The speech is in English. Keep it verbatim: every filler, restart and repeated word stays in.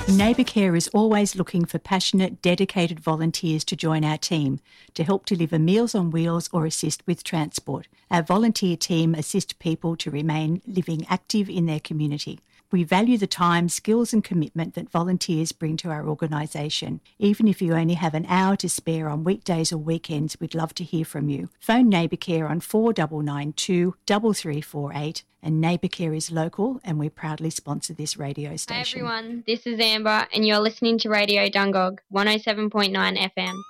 Neighbour Care is always looking for passionate, dedicated volunteers to join our team to help deliver Meals on Wheels or assist with transport. Our volunteer team assist people to remain living active in their community. We value the time, skills and commitment that volunteers bring to our organisation. Even if you only have an hour to spare on weekdays or weekends, we'd love to hear from you. Phone Neighbour Care on four nine nine two, three three four eight. And Neighbour Care is local, and we proudly sponsor this radio station. Hi everyone, this is Amber and you're listening to Radio Dungog one oh seven point nine F M.